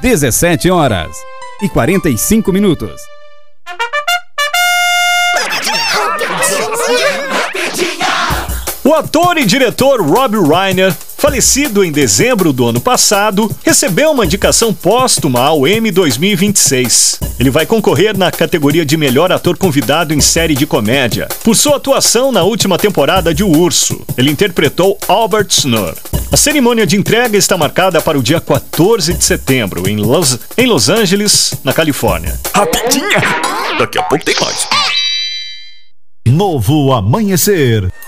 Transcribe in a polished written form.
17h45. O ator e diretor Rob Reiner, falecido em dezembro do ano passado, recebeu uma indicação póstuma ao Emmy 2026. Ele vai concorrer na categoria de melhor ator convidado em série de comédia, por sua atuação na última temporada de O Urso. Ele interpretou Albert Snur. A cerimônia de entrega está marcada para o dia 14 de setembro, em Los Angeles, na Califórnia. Rapidinha! Daqui a pouco tem mais. Novo Amanhecer.